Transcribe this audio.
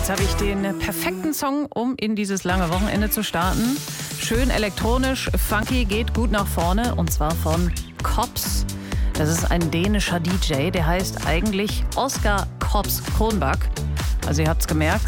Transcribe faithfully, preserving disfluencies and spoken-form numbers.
Jetzt habe ich den perfekten Song, um in dieses lange Wochenende zu starten. Schön elektronisch, funky, geht gut nach vorne. Und zwar von Kops. Das ist ein dänischer D J, der heißt eigentlich Oscar Kops Kronbach. Also ihr habt es gemerkt.